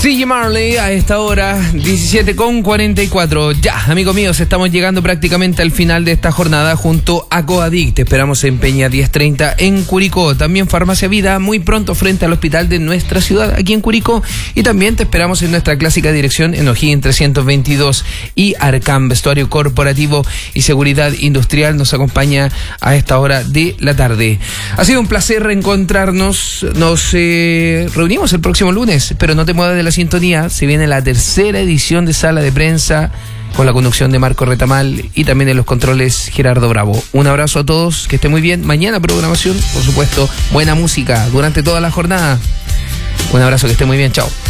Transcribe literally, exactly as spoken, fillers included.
C J Marley a esta hora, diecisiete con cuarenta y cuatro. Ya, amigos míos, estamos llegando prácticamente al final de esta jornada junto a Coadic. Te esperamos en Peña diez treinta en Curicó. También Farmacia Vida, muy pronto frente al hospital de nuestra ciudad, aquí en Curicó. Y también te esperamos en nuestra clásica dirección en O'Higgins trescientos veintidós. Y Arcam, vestuario corporativo y seguridad industrial, nos acompaña a esta hora de la tarde. Ha sido un placer reencontrarnos. Nos eh, reunimos el próximo lunes, pero no te muevas de la sintonía. Se viene la tercera edición de Sala de Prensa con la conducción de Marco Retamal y también en los controles Gerardo Bravo. Un abrazo a todos, que estén muy bien. Mañana programación, por supuesto, buena música durante toda la jornada. Un abrazo, que estén muy bien, chao.